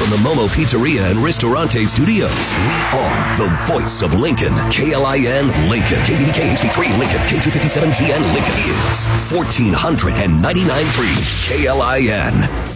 from the Momo Pizzeria and Ristorante Studios, we are the voice of Lincoln. KLIN Lincoln. KDDK HD3 Lincoln. K257GN Lincoln is 1499.3 KLIN.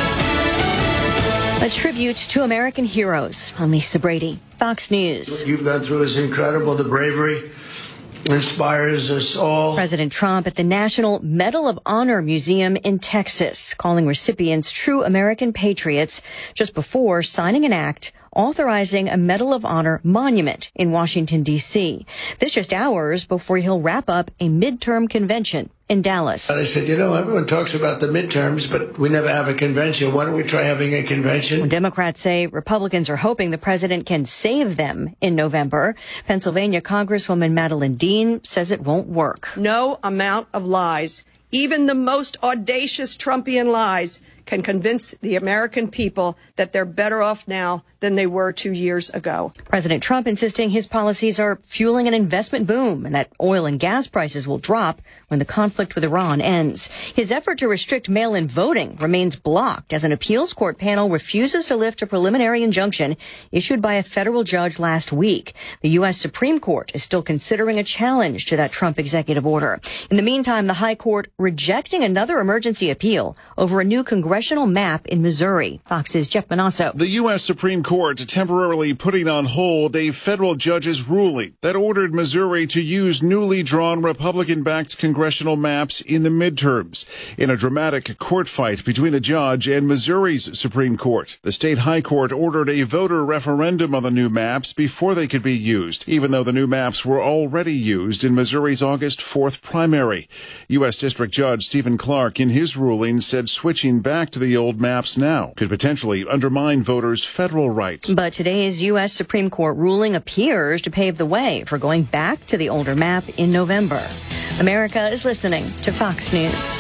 A tribute to American heroes. I'm Lisa Brady, Fox News. What you've gone through is incredible. The bravery inspires us all. President Trump at the National Medal of Honor Museum in Texas, calling recipients true American patriots just before signing an act authorizing a Medal of Honor monument in Washington, D.C. This just hours before he'll wrap up a midterm convention in Dallas. They said, everyone talks about the midterms, but we never have a convention. Why don't we try having a convention? Democrats say Republicans are hoping the president can save them in November. Pennsylvania Congresswoman Madeline Dean says it won't work. No amount of lies, even the most audacious Trumpian lies, can convince the American people that they're better off now than they were 2 years ago. President Trump insisting his policies are fueling an investment boom and that oil and gas prices will drop when the conflict with Iran ends. His effort to restrict mail-in voting remains blocked as an appeals court panel refuses to lift a preliminary injunction issued by a federal judge last week. The U.S. Supreme Court is still considering a challenge to that Trump executive order. In the meantime, the High Court rejecting another emergency appeal over a new congressional map in Missouri. Fox's Jeff Manasso. The U.S. Supreme Court temporarily putting on hold a federal judge's ruling that ordered Missouri to use newly drawn Republican-backed congressional maps in the midterms. In a dramatic court fight between the judge and Missouri's Supreme Court, the state high court ordered a voter referendum on the new maps before they could be used, even though the new maps were already used in Missouri's August 4th primary. U.S. District Judge Stephen Clark, in his ruling, said switching back to the old maps now could potentially undermine voters' federal rights. But today's U.S. Supreme Court ruling appears to pave the way for going back to the older map in November. America is listening to Fox News.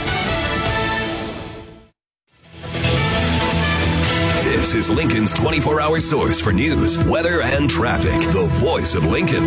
This is Lincoln's 24-hour source for news, weather, and traffic. The voice of Lincoln,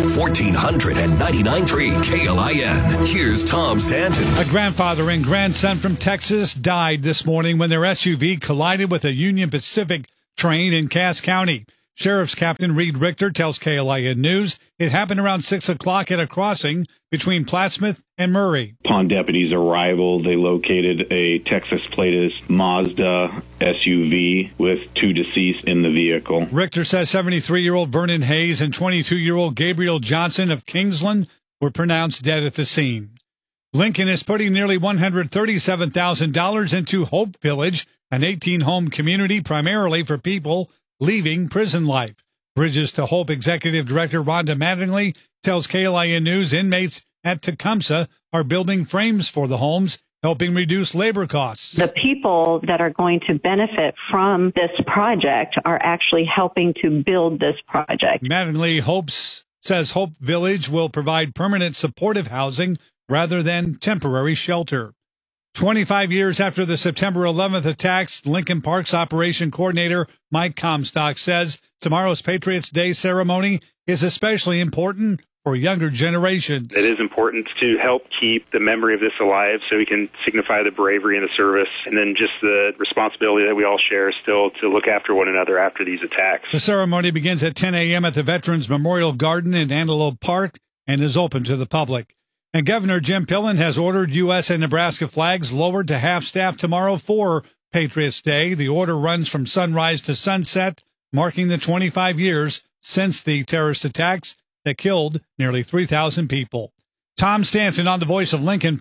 1499.3 KLIN. Here's Tom Stanton. A grandfather and grandson from Texas died this morning when their SUV collided with a Union Pacific train in Cass County. Sheriff's Captain Reed Richter tells KLIN News it happened around 6 o'clock at a crossing between Plattsmouth and Murray. Upon deputies' arrival, they located a Texas-plated Mazda SUV with two deceased in the vehicle. Richter says 73-year-old Vernon Hayes and 22-year-old Gabriel Johnson of Kingsland were pronounced dead at the scene. Lincoln is putting nearly $137,000 into Hope Village, an 18-home community primarily for people leaving prison life. Bridges to Hope Executive Director Rhonda Mattingly tells KLIN News inmates at Tecumseh are building frames for the homes, helping reduce labor costs. The people that are going to benefit from this project are actually helping to build this project. Mattingly says Hope Village will provide permanent supportive housing rather than temporary shelter. 25 years after the September 11th attacks, Lincoln Park's operation coordinator Mike Comstock says tomorrow's Patriots Day ceremony is especially important for younger generations. It is important to help keep the memory of this alive so we can signify the bravery and the service, and then just the responsibility that we all share still to look after one another after these attacks. The ceremony begins at 10 a.m. at the Veterans Memorial Garden in Antelope Park and is open to the public. And Governor Jim Pillen has ordered U.S. and Nebraska flags lowered to half-staff tomorrow for Patriots Day. The order runs from sunrise to sunset, marking the 25 years since the terrorist attacks that killed nearly 3,000 people. Tom Stanton on the voice of Lincoln,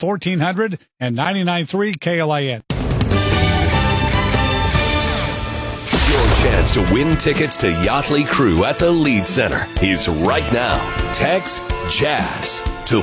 1499.3 KLIN. Your chance to win tickets to Yachtley Crew at the Lead Center is right now. Text JAZZ to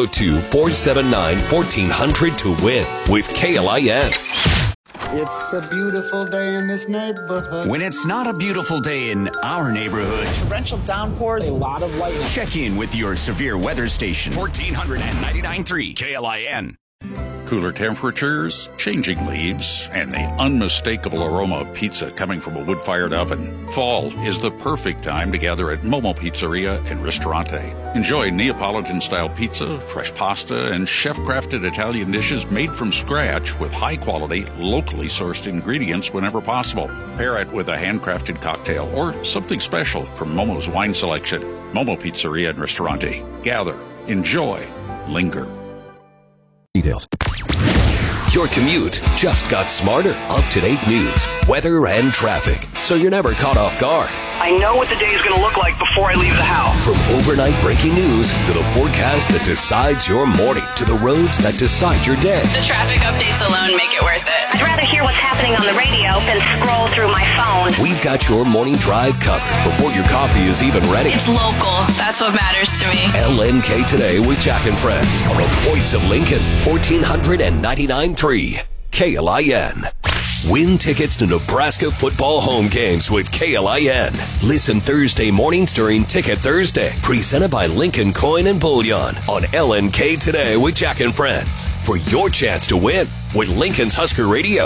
402-479-1400 to win with KLIN. It's a beautiful day in this neighborhood. When it's not a beautiful day in our neighborhood. Torrential downpours, a lot of lightning. Check in with your severe weather station. 1499.3 KLIN. Cooler temperatures, changing leaves, and the unmistakable aroma of pizza coming from a wood-fired oven. Fall is the perfect time to gather at Momo Pizzeria and Ristorante. Enjoy Neapolitan-style pizza, fresh pasta, and chef-crafted Italian dishes made from scratch with high-quality, locally sourced ingredients whenever possible. Pair it with a handcrafted cocktail or something special from Momo's wine selection. Momo Pizzeria and Ristorante. Gather, enjoy, linger. Details. Your commute just got smarter. Up-to-date news, weather, and traffic, so you're never caught off guard. I know what the day is going to look like before I leave the house. From overnight breaking news to the forecast that decides your morning to the roads that decide your day. The traffic updates alone make it worth it. I'd rather hear what's happening on the radio than scroll through my phone. We've got your morning drive covered before your coffee is even ready. It's local. That's what matters to me. LNK Today with Jack and Friends on the voice of Lincoln, 1499.3 KLIN. Win tickets to Nebraska football home games with KLIN. Listen Thursday mornings during Ticket Thursday, presented by Lincoln Coin and Bullion on LNK Today with Jack and Friends for your chance to win with Lincoln's Husker Radio,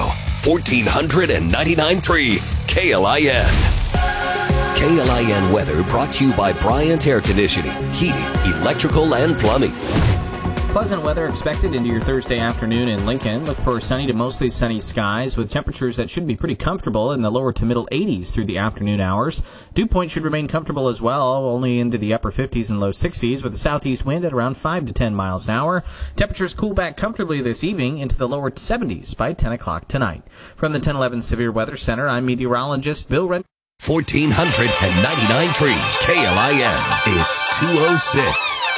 1499.3 KLIN. KLIN weather brought to you by Bryant Air Conditioning, Heating, Electrical, and Plumbing. Pleasant weather expected into your Thursday afternoon in Lincoln. Look for sunny to mostly sunny skies with temperatures that should be pretty comfortable in the lower to middle 80s through the afternoon hours. Dew point should remain comfortable as well, only into the upper 50s and low 60s with a southeast wind at around 5 to 10 miles an hour. Temperatures cool back comfortably this evening into the lower 70s by 10 o'clock tonight. From the 1011 Severe Weather Center, I'm meteorologist Bill Red. 1499.3 KLIN. It's 2:06.